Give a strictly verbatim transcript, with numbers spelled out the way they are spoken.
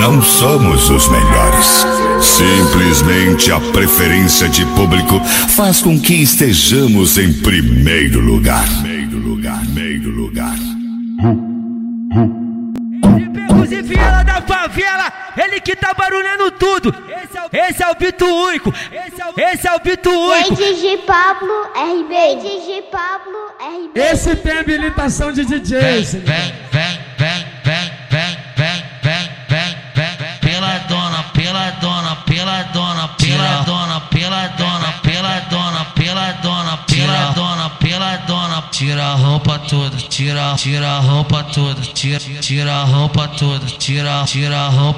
não somos os melhores. Simplesmente a preferência de público faz com que estejamos em primeiro lugar. Primeiro lugar, primeiro lugar. Entre Becos e Viela da favela, ele que tá barulhando tudo. Esse é o, esse é o Bito Único. Esse é o, esse é o Bito Único. D J Pablo R B. D J Pablo R B. Esse tem habilitação de D J. Vem, vem, vem, vem, vem, vem, vem, vem, vem, vem, pela dona, pela dona, pela dona, pela dona, pela dona, pela dona, pela dona, pela dona, pela dona, tira a roupa toda, tira, tira a roupa toda, tira, tira a roupa toda, tira, tira a roupa